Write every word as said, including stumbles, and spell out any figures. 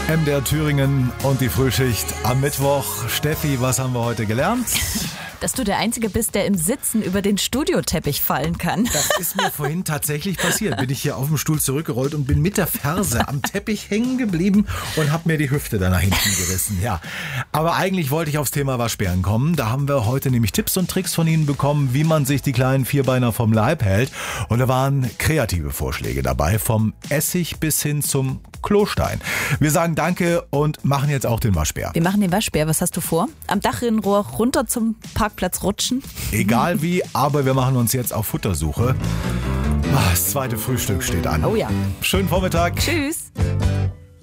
M D R Thüringen und die Frühschicht am Mittwoch. Steffi, was haben wir heute gelernt? Dass du der Einzige bist, der im Sitzen über den Studioteppich fallen kann. Das ist mir vorhin tatsächlich passiert. Bin ich hier auf dem Stuhl zurückgerollt und bin mit der Ferse am Teppich hängen geblieben und habe mir die Hüfte da nach hinten gerissen. Ja, aber eigentlich wollte ich aufs Thema Waschbären kommen. Da haben wir heute nämlich Tipps und Tricks von Ihnen bekommen, wie man sich die kleinen Vierbeiner vom Leib hält. Und da waren kreative Vorschläge dabei, vom Essig bis hin zum Klostein. Wir sagen Danke und machen jetzt auch den Waschbär. Wir machen den Waschbär. Was hast du vor? Am Dachrinnenrohr runter zum Parkplatz rutschen? Egal wie, aber wir machen uns jetzt auf Futtersuche. Das zweite Frühstück steht an. Oh ja. Schönen Vormittag. Tschüss.